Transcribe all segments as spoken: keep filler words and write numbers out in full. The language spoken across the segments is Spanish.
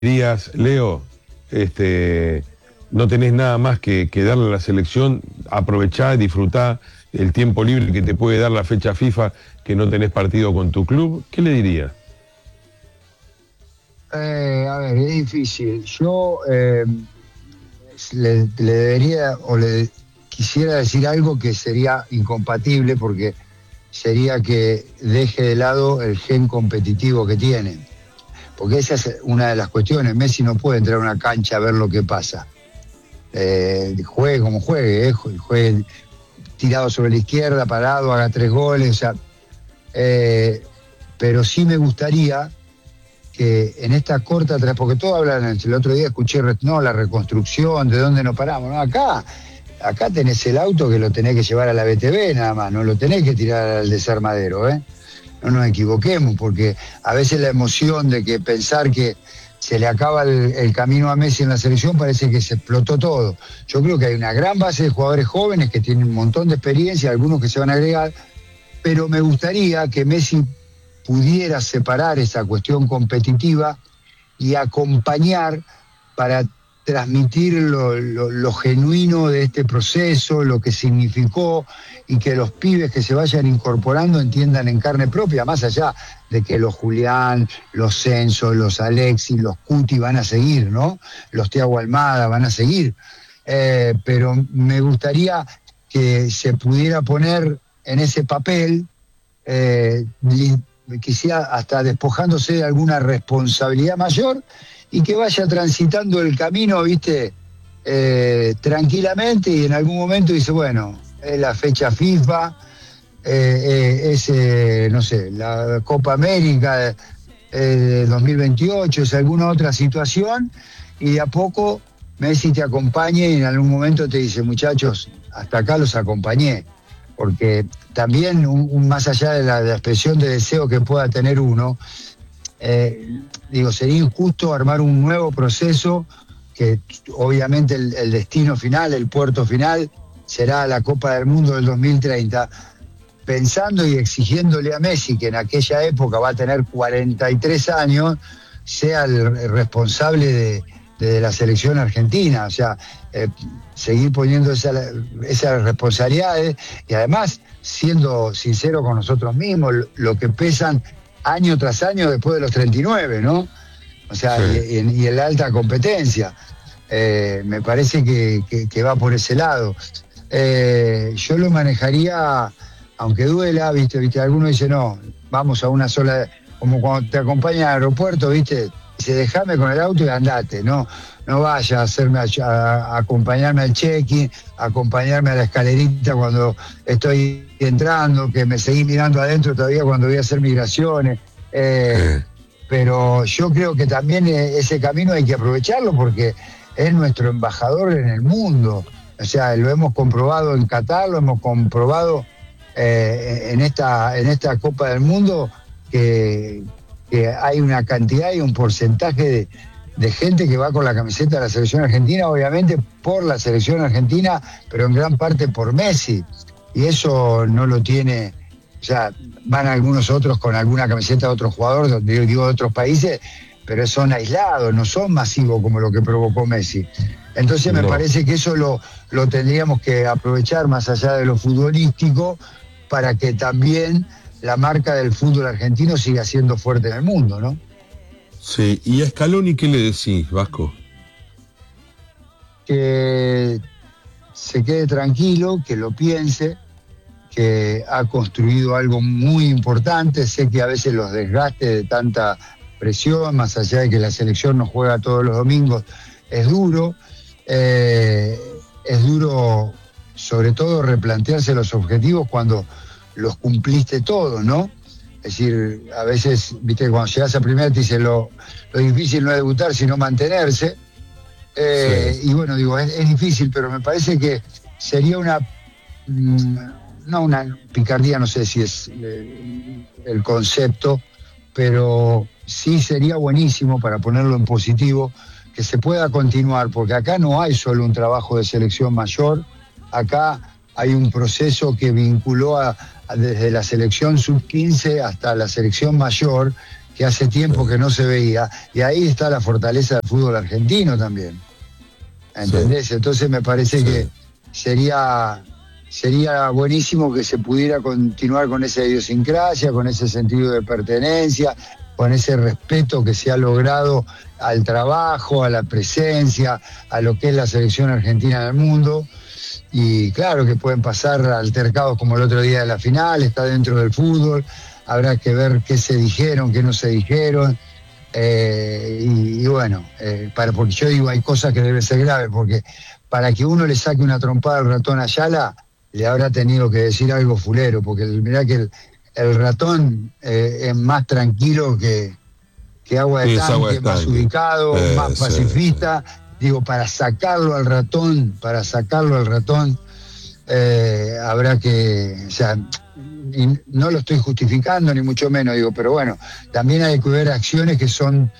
dirías, Leo, este, no tenés nada más que, que darle a la selección, aprovechá, disfrutá el tiempo libre que te puede dar la fecha FIFA, que no tenés partido con tu club? ¿Qué le dirías? Eh, a ver, es difícil. Yo eh, le, le debería o le quisiera decir algo que sería incompatible, porque sería que deje de lado el gen competitivo que tiene. Porque esa es una de las cuestiones. Messi no puede entrar a una cancha a ver lo que pasa. Eh, juegue como juegue, eh, juegue tirado sobre la izquierda, parado, haga tres goles. O sea, eh, pero sí me gustaría que en esta corta atrás, porque todos hablan, el otro día escuché, no, la reconstrucción, de dónde nos paramos, no, acá, acá tenés el auto que lo tenés que llevar a la B T V nada más, no lo tenés que tirar al desarmadero, ¿eh? No nos equivoquemos, porque a veces la emoción de que pensar que se le acaba el, el camino a Messi en la selección parece que se explotó todo. Yo creo que hay una gran base de jugadores jóvenes que tienen un montón de experiencia, algunos que se van a agregar, pero me gustaría que Messi pudiera separar esa cuestión competitiva y acompañar para transmitir lo, lo, lo genuino de este proceso, lo que significó, y que los pibes que se vayan incorporando entiendan en carne propia, más allá de que los Julián, los Censo, los Alexis, los Cuti van a seguir, ¿no? Los Thiago Almada van a seguir. Eh, pero me gustaría que se pudiera poner en ese papel, eh, quisiera hasta despojándose de alguna responsabilidad mayor, y que vaya transitando el camino, viste, eh, tranquilamente, y en algún momento dice, bueno, es la fecha FIFA, eh, eh, es, eh, no sé, la Copa América eh, de dos mil veintiocho, es alguna otra situación, y de a poco Messi te acompañe y en algún momento te dice, muchachos, hasta acá los acompañé. Porque también, un, un, más allá de la, de la expresión de deseo que pueda tener uno, eh, digo, sería injusto armar un nuevo proceso, que obviamente el, el destino final, el puerto final, será la Copa del Mundo del dos mil treinta, pensando y exigiéndole a Messi, que en aquella época va a tener cuarenta y tres años, sea el, el responsable de, de la selección argentina. O sea, eh, seguir poniendo esa, esas responsabilidades, y además siendo sincero con nosotros mismos, lo, lo que pesan año tras año después de los treinta y nueve, ¿no? O sea, sí. y, y, y en la alta competencia. Eh, me parece que, que, que va por ese lado. Eh, yo lo manejaría, aunque duela, ¿viste? ¿Viste? Algunos dicen, no, vamos a una sola, como cuando te acompañan al aeropuerto, ¿viste? Dice, dejame con el auto y andate, no, no vaya a hacerme a, a, a acompañarme al check-in, a acompañarme a la escalerita cuando estoy entrando, que me seguí mirando adentro todavía cuando voy a hacer migraciones. Eh, sí. Pero yo creo que también ese camino hay que aprovecharlo, porque es nuestro embajador en el mundo. O sea, lo hemos comprobado en Qatar, lo hemos comprobado eh, en esta, en esta Copa del Mundo, que, que hay una cantidad y un porcentaje de, de gente que va con la camiseta de la selección argentina, obviamente por la selección argentina, pero en gran parte por Messi. Y eso no lo tiene, o sea, van algunos otros con alguna camiseta de otro jugador, digo de otros países, pero son aislados, no son masivos como lo que provocó Messi. Entonces me no. parece que eso lo, lo tendríamos que aprovechar más allá de lo futbolístico, para que también la marca del fútbol argentino siga siendo fuerte en el mundo, ¿no? Sí, ¿y a Scaloni qué le decís, Vasco? Que se quede tranquilo, que lo piense, que ha construido algo muy importante. Sé que a veces los desgastes de tanta presión, más allá de que la selección no juega todos los domingos, es duro. Eh, es duro, sobre todo, replantearse los objetivos cuando los cumpliste todos, ¿no? Es decir, a veces, viste, cuando llegas a primera te dicen lo, lo difícil no es debutar, sino mantenerse. Eh, sí. Y bueno, digo, es, es difícil, pero me parece que sería una, mmm, no una picardía, no sé si es eh, el concepto, pero sí sería buenísimo, para ponerlo en positivo, que se pueda continuar, porque acá no hay solo un trabajo de selección mayor, acá hay un proceso que vinculó a, a, desde la selección sub quince hasta la selección mayor, que que hace tiempo que no se veía, y ahí está la fortaleza del fútbol argentino también. ¿Entendés? Sí. Entonces me parece sí. que sería, sería buenísimo que se pudiera continuar con esa idiosincrasia, con ese sentido de pertenencia, con ese respeto que se ha logrado al trabajo, a la presencia, a lo que es la selección argentina en el mundo. Y claro que pueden pasar altercados como el otro día de la final, está dentro del fútbol, habrá que ver qué se dijeron, qué no se dijeron. Eh, y, y bueno, eh, para, porque yo digo, hay cosas que deben ser graves, porque para que uno le saque una trompada al ratón Ayala, le habrá tenido que decir algo fulero, porque mirá que el, el ratón eh, es más tranquilo que, que agua de tanque, agua de más tanque. ubicado, eh, más pacifista. Sí, sí. Digo, para sacarlo al ratón, para sacarlo al ratón, eh, habrá que, o sea, y no lo estoy justificando ni mucho menos, digo, pero bueno, también hay que ver acciones que son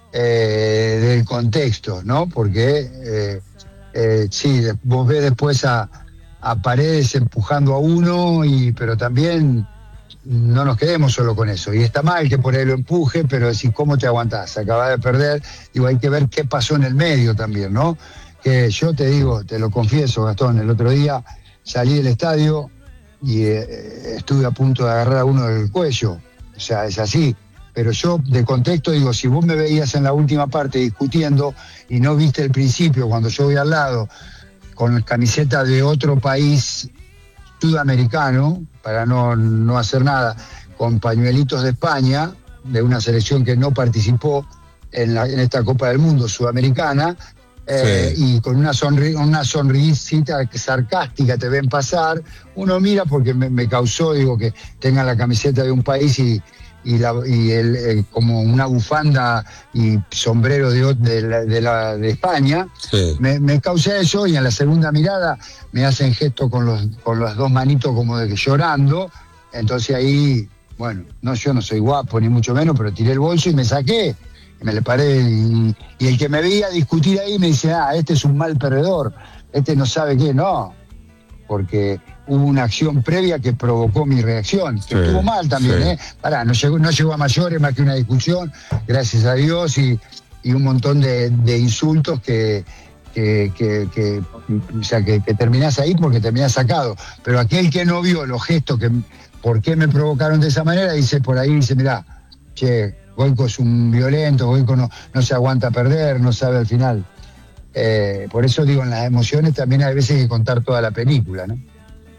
eh, del contexto, ¿no? Porque eh, eh, sí, vos ves después a, a Paredes empujando a uno, y pero también no nos quedemos solo con eso. Y está mal que por ahí lo empuje, pero decir, ¿cómo te aguantás? Acabás de perder. Digo, hay que ver qué pasó en el medio también, ¿no? Que yo te digo, te lo confieso, Gastón, el otro día salí del estadio y eh, estuve a punto de agarrar a uno del cuello. O sea, es así. Pero yo, de contexto, digo, si vos me veías en la última parte discutiendo y no viste el principio, cuando yo voy al lado, con camiseta de otro país sudamericano, para no, no hacer nada, con pañuelitos de España, de una selección que no participó en, la, en esta Copa del Mundo sudamericana, eh, sí. y con una, sonri una sonrisita sarcástica te ven pasar, uno mira porque me, me causó, digo, que tengan la camiseta de un país y, y, la, y el, el, como una bufanda y sombrero de, de, la, de, la, de España, sí. me, me causa eso, y en la segunda mirada me hacen gesto con los con las dos manitos como de que llorando. Entonces ahí, bueno, no, yo no soy guapo ni mucho menos, pero tiré el bolso y me saqué, y me le paré, y, y el que me veía discutir ahí me dice, ah, este es un mal perdedor, este no sabe qué, no, porque hubo una acción previa que provocó mi reacción, que sí, estuvo mal también, sí. ¿eh? Pará, no llegó, no llegó a mayores más que una discusión, gracias a Dios, y, y un montón de, de insultos que Que, que, que, o sea, que, que terminás ahí porque terminás sacado. Pero aquel que no vio los gestos, que por qué me provocaron de esa manera, dice por ahí, dice, mirá, che, Goico es un violento, Goico no, no se aguanta perder, no sabe al final. Eh, por eso digo, en las emociones también hay veces que contar toda la película, ¿no?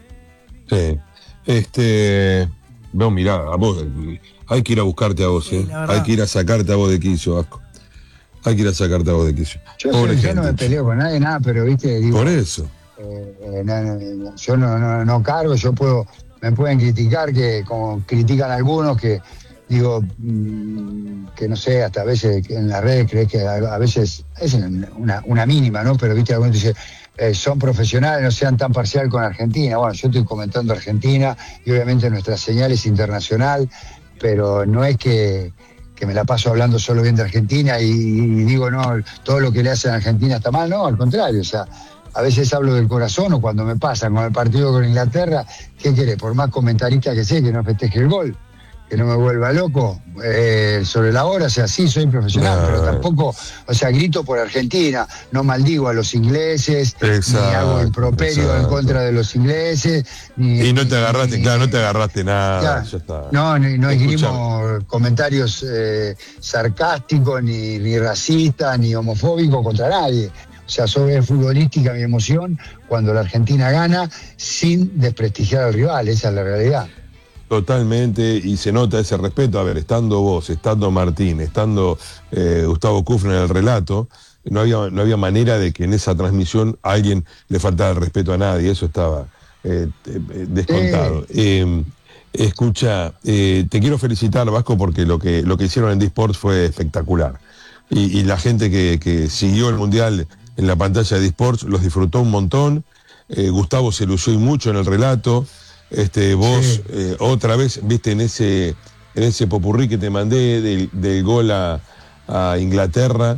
Sí. Este... No, mirá, a vos, hay que ir a buscarte a vos, ¿eh? Sí, hay que ir a sacarte a vos de quicio, Vasco. Hay que ir a sacarte a vos de quicio. Yo, soy, yo no me peleo con nadie, nada, pero viste, digo, por eso. Eh, eh, no, no, yo no, no, no cargo, yo puedo, me pueden criticar, que como critican algunos, que digo, mmm, que no sé, hasta a veces en las redes crees que a, a veces es una, una mínima, ¿no? Pero viste, algunos dicen, eh, son profesionales, no sean tan parcial con Argentina. Bueno, yo estoy comentando Argentina y obviamente nuestra señal es internacional, pero no es que que me la paso hablando solo bien de Argentina y, y digo, no, todo lo que le hacen a Argentina está mal, no, al contrario, o sea, a veces hablo del corazón, o cuando me pasan con el partido con Inglaterra, ¿qué querés? Por más comentarista que sea, que no festeje el gol, que no me vuelva loco eh, sobre la hora, o sea, sí soy profesional, no. pero tampoco, o sea, grito por Argentina, no maldigo a los ingleses, exacto, ni hago improperio exacto. en contra de los ingleses. Ni, y no te agarraste, ni, claro, no te agarraste nada, ya, ya está. No, ni, no esgrimo comentarios eh, sarcásticos, ni, ni racistas, ni homofóbicos contra nadie. O sea, sobre futbolística mi emoción cuando la Argentina gana sin desprestigiar al rival, esa es la realidad. Totalmente, y se nota ese respeto. A ver, estando vos, estando Martín, estando eh, Gustavo Kufner en el relato, no había, no había manera de que en esa transmisión a alguien le faltara el respeto a nadie, eso estaba eh, descontado. Eh. Eh, escucha, eh, te quiero felicitar, Vasco, porque lo que, lo que hicieron en D-Sports fue espectacular. Y, y la gente que, que siguió el Mundial en la pantalla de D-Sports los disfrutó un montón. Eh, Gustavo se lució mucho en el relato. Este, vos sí. eh, otra vez, viste, en ese en ese popurrí que te mandé del, del gol a, a Inglaterra,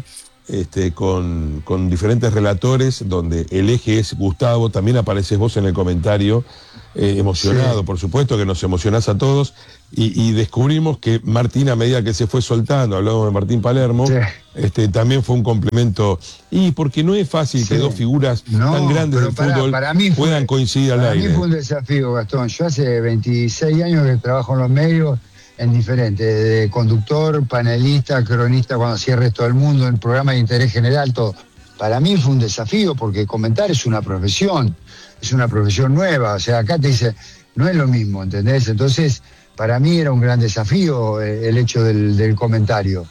este, con, con diferentes relatores, donde el eje es Gustavo, también apareces vos en el comentario, eh, emocionado, sí. Por supuesto que nos emocionás a todos, y, y descubrimos que Martín, a medida que se fue soltando, hablamos de Martín Palermo, sí. este, también fue un complemento, y porque no es fácil sí. que dos figuras no, tan grandes del para, fútbol para mí puedan fue, coincidir al aire. Para mí fue un desafío, Gastón. Yo hace veintiséis años que trabajo en los medios, en diferentes, de conductor, panelista, cronista, cuando hacía el resto del mundo, en programas de interés general, todo. Para mí fue un desafío, porque comentar es una profesión, es una profesión nueva, o sea, acá te dice, no es lo mismo, ¿entendés? Entonces, para mí era un gran desafío el hecho del, del comentario.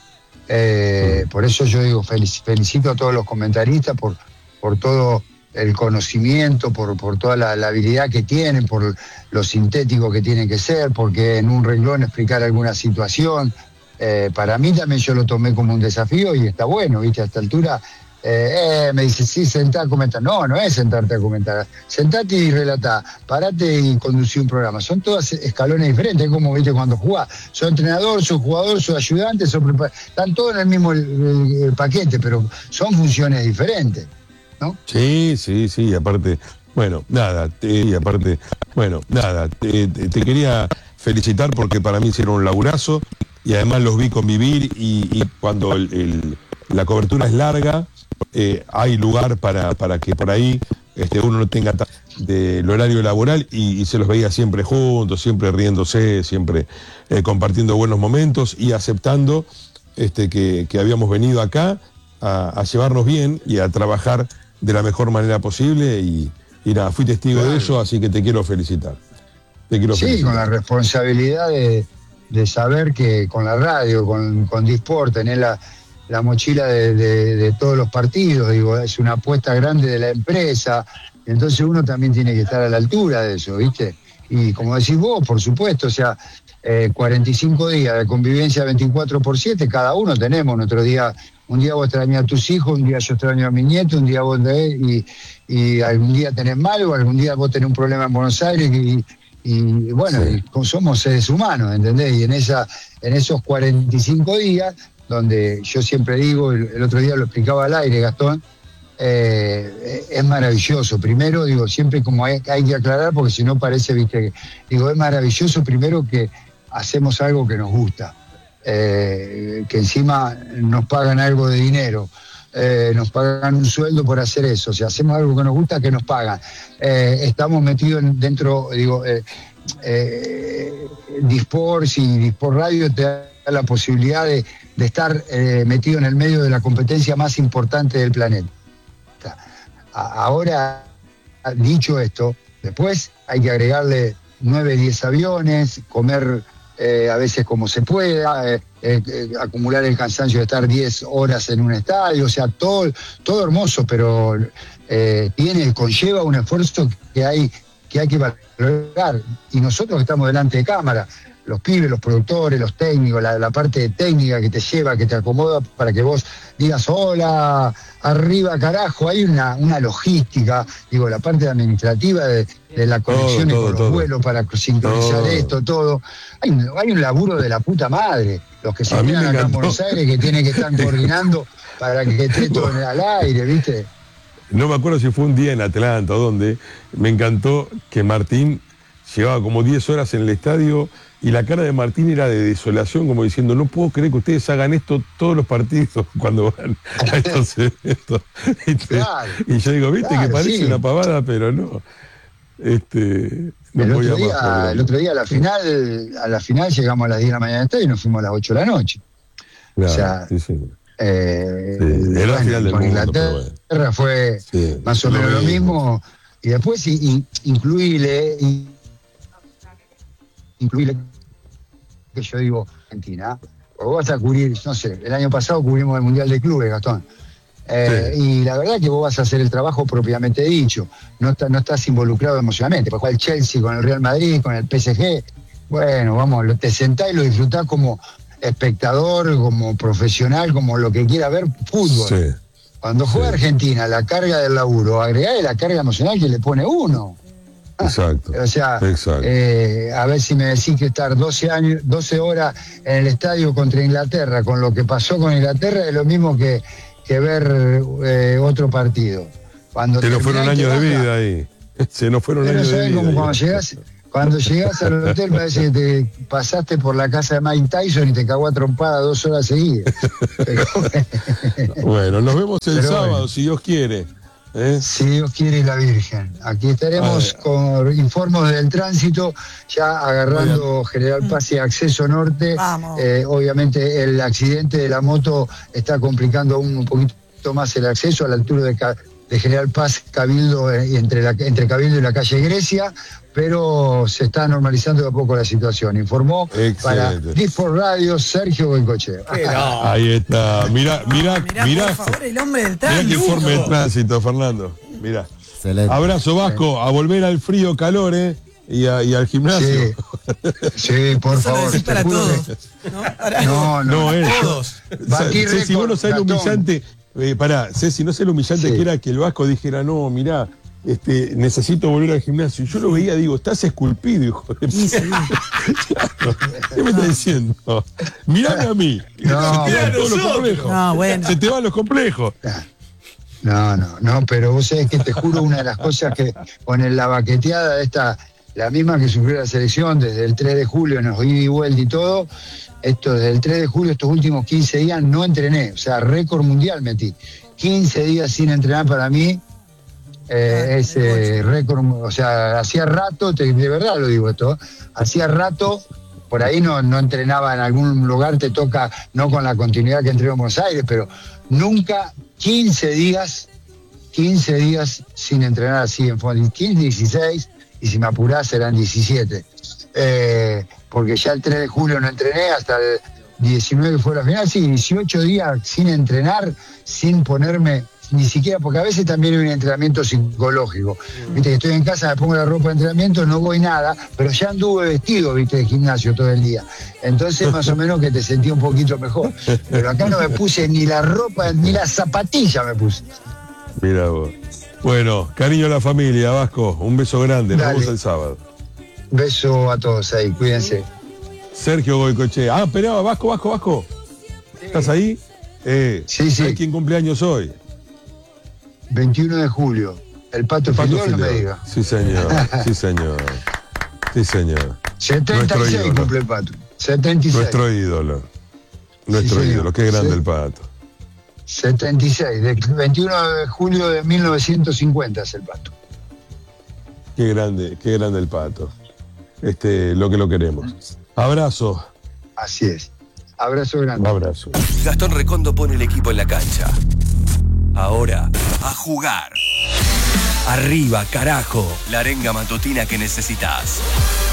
Eh, por eso yo digo, felicito a todos los comentaristas por, por todo el conocimiento, por, por toda la, la habilidad que tienen, por lo sintético que tienen que ser, porque en un renglón explicar alguna situación. Eh, para mí también yo lo tomé como un desafío y está bueno, ¿viste? A esta altura eh, eh, me dice, sí, sentá a comentar. No, no es sentarte a comentar. Sentate y relatá, parate y conducí un programa. Son todas escalones diferentes, es como, ¿viste? Cuando jugás. Soy entrenador, soy jugador, soy ayudante, soy prepar... están todos en el mismo el, el, el paquete, pero son funciones diferentes, ¿no? Sí, sí, sí, aparte, bueno, nada, te, y aparte, bueno, nada, te, te, te quería felicitar porque para mí hicieron un laburazo y además los vi convivir y, y cuando el, el, la cobertura es larga, eh, hay lugar para, para que por ahí este, uno no tenga del horario laboral y, y se los veía siempre juntos, siempre riéndose, siempre eh, compartiendo buenos momentos y aceptando este, que, que habíamos venido acá a, a llevarnos bien y a trabajar de la mejor manera posible y, y nada, fui testigo claro. de eso, así que te quiero felicitar. Te quiero sí, felicitar. Con la responsabilidad de, de saber que con la radio, con, con Disport, tenés la, la mochila de, de, de todos los partidos, digo, es una apuesta grande de la empresa, entonces uno también tiene que estar a la altura de eso, ¿viste? Y como decís vos, por supuesto, o sea, eh, cuarenta y cinco días de convivencia veinticuatro por siete, cada uno tenemos nuestro día. Un día vos extrañás a tus hijos, un día yo extraño a mi nieto, un día vos tenés, y, y algún día tenés malo, algún día vos tenés un problema en Buenos Aires, y, y bueno, sí. y somos seres humanos, ¿entendés? Y en, esa, en esos cuarenta y cinco días, donde yo siempre digo, el, el otro día lo explicaba al aire, Gastón, eh, es maravilloso. Primero, digo, siempre como hay, hay que aclarar, porque si no parece, viste, digo, es maravilloso primero que hacemos algo que nos gusta. Eh, que encima nos pagan algo de dinero, eh, nos pagan un sueldo por hacer eso, o sea, hacemos algo que nos gusta, que nos pagan. Eh, estamos metidos en, dentro, digo, eh, eh, Disport y Disport Radio te da la posibilidad de, de estar eh, metido en el medio de la competencia más importante del planeta. Ahora, dicho esto, después hay que agregarle nueve, diez aviones, comer Eh, a veces como se pueda, eh, eh, eh, acumular el cansancio de estar diez horas en un estadio, o sea, todo, todo hermoso, pero eh, tiene, conlleva un esfuerzo que hay, que hay que valorar. Y nosotros que estamos delante de cámara, los pibes, los productores, los técnicos, la, la parte técnica que te lleva, que te acomoda para que vos digas, hola, arriba carajo, hay una, una logística, digo, la parte administrativa de, de la conexión con los todo. vuelos para sincronizar todo. esto, todo. Hay un, hay un laburo de la puta madre, los que se quedan acá en Buenos Aires, que tienen que estar coordinando para que esté todo al aire, ¿viste? No me acuerdo si fue un día en Atlanta o donde, me encantó que Martín llevaba como diez horas en el estadio y la cara de Martín era de desolación, como diciendo, no puedo creer que ustedes hagan esto todos los partidos cuando van a estos eventos. Claro, y yo digo, viste claro, que parece sí. una pavada, pero no. Este, no el, otro día, más, el otro día a la final, a la final llegamos a las diez de la mañana del estadio y nos fuimos a las ocho de la noche. Claro, o sea, sí, sí. Eh, sí, el, era bueno, final del con mundo, Inglaterra bueno. fue sí, más o menos lo mismo. Y después y, y, incluirle, y, incluirle que yo digo Argentina, porque vos vas a cubrir, no sé, el año pasado cubrimos el Mundial de Clubes, Gastón. Eh, sí. Y la verdad es que vos vas a hacer el trabajo propiamente dicho, no, está, no estás involucrado emocionalmente, porque juega el Chelsea con el Real Madrid, con el P S G, bueno, vamos, te sentás y lo disfrutás como espectador, como profesional, como lo que quiera ver fútbol. Sí. Cuando juega sí. Argentina, la carga del laburo, agregale la carga emocional que le pone uno. Exacto. O sea, eh, a ver si me decís que estar doce años, doce horas en el estadio contra Inglaterra, con lo que pasó con Inglaterra, es lo mismo que, que ver eh, otro partido. Cuando Se nos fueron terminás y te años de bajas, vida ahí. Se nos fueron pero años de sabes vida. como ahí. cuando llegás, cuando llegás al hotel parece que te pasaste por la casa de Mike Tyson y te cagó a trompada dos horas seguidas. Pero, Bueno, nos vemos el Pero sábado, bueno. si Dios quiere. ¿eh? si Dios quiere y la Virgen. Aquí estaremos Ah, con informes del tránsito, ya agarrando General Paz y Acceso Norte. Vamos. Eh, obviamente el accidente de la moto está complicando aún un poquito más el acceso a la altura de, Ca- de General Paz, Cabildo, eh, entre, la, entre Cabildo y la calle Grecia, pero se está normalizando de a poco la situación. Informó para Excelente. D cuatro Radio Sergio Goicochea. Ahí está. Mirá, mirá, Mirá, mirá. por favor, el hombre del Mirá qué tránsito. informe de tránsito, Fernando. Mirá. Excelente. Abrazo, Vasco. A volver al frío, calor, ¿eh? Y, a- y al gimnasio. Sí, sí, por Eso lo favor. decís te para juro todos. que- ¿no? Para- No, no, No, él. Todos. Batí Ceci, vos no récord, sabés lo Gastón. humillante. Eh, pará, Ceci, no sé lo humillante Sí. que era que el Vasco dijera, no, mirá, este, necesito volver al gimnasio. Yo lo veía, digo, estás esculpido, hijo de Sí, sí. Claro. ¿Qué me estás diciendo? Mirame a mí. No, se te van todos los complejos. No, bueno. Se te van los complejos. No, no, no, pero vos sabés que te juro una de las cosas que con la baqueteada esta, la misma que sufrió la selección desde el tres de julio, nos ida y vuelta y todo, esto desde el tres de julio, estos últimos quince días no entrené, o sea, récord mundial metí. quince días sin entrenar para mí, eh, Ah, es el eh, récord, o sea, hacía rato, te- de verdad lo digo esto, hacía rato, por ahí no, no entrenaba en algún lugar, te toca, no con la continuidad que entreno en Buenos Aires, pero nunca quince días, quince días sin entrenar así en fondo, quince, dieciséis, y si me apurás serán diecisiete. Eh, porque ya el tres de julio no entrené, hasta el diecinueve fue la final, sí, dieciocho días sin entrenar, sin ponerme, ni siquiera, porque a veces también hay un entrenamiento psicológico. Viste, que estoy en casa, me pongo la ropa de entrenamiento, no voy nada, pero ya anduve vestido, viste, de gimnasio todo el día. Entonces, más o menos que te sentí un poquito mejor. Pero acá no me puse ni la ropa, ni la zapatilla me puse. Mira vos. Bueno, cariño a la familia, Vasco. Un beso grande. Nos Dale. vemos el sábado. Beso a todos ahí, cuídense. Sergio Goicochea. Ah, esperaba, Vasco, Vasco, Vasco. ¿Estás ahí? Eh, Sí, sí. ¿Sabés quién cumpleaños hoy? veintiuno de julio. El Pato, Pato Filiol, no me Filiol. diga. Sí, señor. Sí, señor. Sí, señor. setenta y seis Nuestro ídolo. cumple el Pato. setenta y seis. Nuestro ídolo. Nuestro señor. ídolo. Qué grande Sí. el Pato. setenta y seis. Del veintiuno de julio de mil novecientos cincuenta es el Pato. Qué grande, qué grande el Pato. Este, lo que lo queremos. Abrazo. Así es. Abrazo Un grande. abrazo. Gastón Recondo pone el equipo en la cancha. Ahora, a jugar. Arriba, carajo. La arenga matutina que necesitas.